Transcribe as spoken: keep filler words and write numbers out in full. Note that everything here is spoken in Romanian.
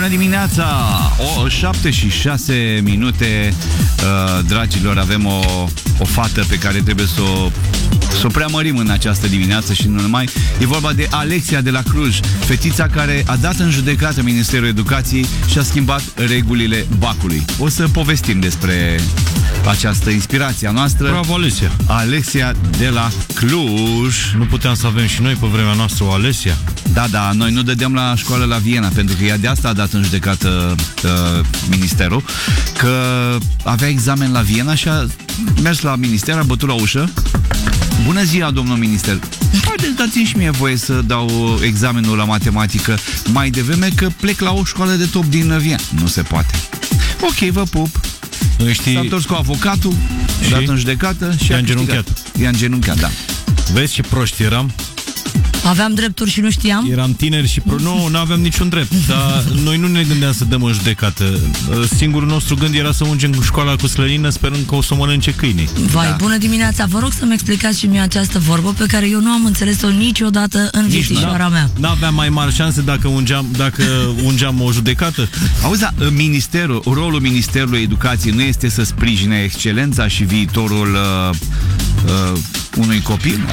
Bună dimineața! O șapte și șase minute, uh, dragilor, avem o, o fată pe care trebuie să o, să o preamărim în această dimineață și nu numai. E vorba de Alexia de la Cluj, fetița care a dat în judecată Ministerul Educației și a schimbat regulile bacului. O să povestim despre această inspirație a noastră. Bravo, Alexia! Alexia de la Cluj. Nu puteam să avem și noi pe vremea noastră o Alexia? Da, da, noi nu dădeam la școală la Viena, pentru că ea de asta a dat în judecată uh, ministerul, că avea examen la Viena și a mers la minister, a bătut la ușă. Bună ziua, domnul minister. Haideți, dați-mi și mie voie să dau examenul la matematică mai devreme, că plec la o școală de top din Viena. Nu se poate. Ok, vă pup. Știi... S-a întors cu avocatul, a dat în judecată și i-a a îngenunchiat. I-a îngenunchiat, da. Vezi ce proști eram? Aveam drepturi și nu știam? Eram tineri și pro... Nu, nu aveam niciun drept. Dar noi nu ne gândeam să dăm în judecată. Singurul nostru gând era să ungem școala cu slănină, sperând că o să o mănânce câinii. Vai, Da. bună dimineața! Vă rog să-mi explicați și mie această vorbă pe care eu nu am înțeles-o niciodată în viețișoara mea. N-aveam mai mari șanse dacă ungeam, dacă ungeam o judecată? Auzi, da, ministerul, rolul Ministerului Educației nu este să sprijine excelența și viitorul uh, uh, unui copil?